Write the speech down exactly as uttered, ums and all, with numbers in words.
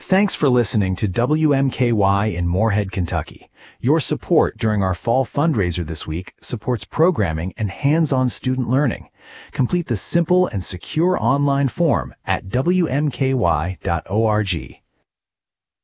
Thanks for listening to W M K Y in Moorhead, Kentucky. Your support during our fall fundraiser this week supports programming and hands-on student learning. Complete the simple and secure online form at W M K Y dot org.